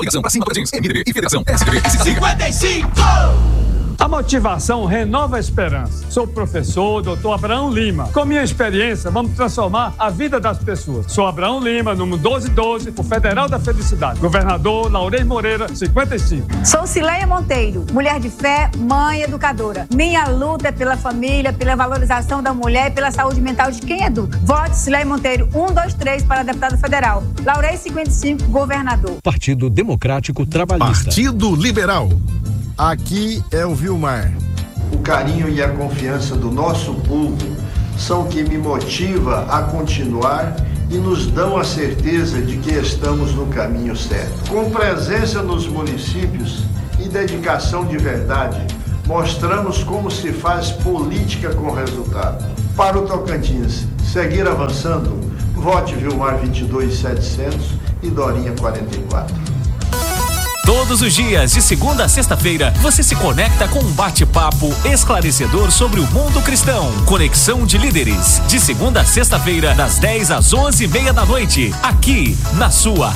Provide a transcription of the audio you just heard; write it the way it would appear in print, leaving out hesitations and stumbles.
Coligação pra cima, Tocantins, MDB e Federação SDB. 55! A motivação renova a esperança. Sou o professor Dr. Abraão Lima. Com minha experiência, vamos transformar a vida das pessoas. Sou Abraão Lima, número 1212, o Federal da Felicidade. Governador Laurez Moreira, 55. Sou Cileia Monteiro, mulher de fé, mãe educadora. Minha luta é pela família, pela valorização da mulher e pela saúde mental de quem educa. Vote Cileia Monteiro, 123 para deputada federal. Laurez, 55, governador. Partido Democrático Trabalhista. Partido Liberal. Aqui é o Vilmar. O carinho e a confiança do nosso povo são o que me motiva a continuar e nos dão a certeza de que estamos no caminho certo. Com presença nos municípios e dedicação de verdade, mostramos como se faz política com resultado. Para o Tocantins seguir avançando, vote Vilmar 22700 e Dorinha 44. Todos os dias, de segunda a sexta-feira, você se conecta com um bate-papo esclarecedor sobre o mundo cristão. Conexão de Líderes. De segunda a sexta-feira, das 10 às 11h30 da noite. Aqui, na sua